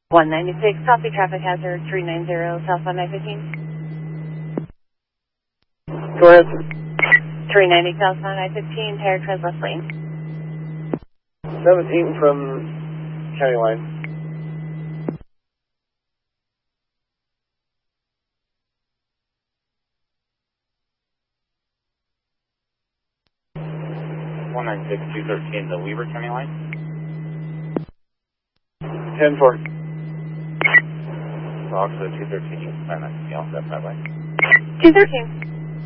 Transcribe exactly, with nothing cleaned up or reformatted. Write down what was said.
one ninety-six, copy traffic hazard three ninety, southbound I fifteen. Go ahead. three ninety, southbound I fifteen, tire tread left lane. seventeen from county line. one ninety-six, two thirteen, the Weaver County line. ten four. So also two thirteen, you can sign that to me off that highway. two thirteen.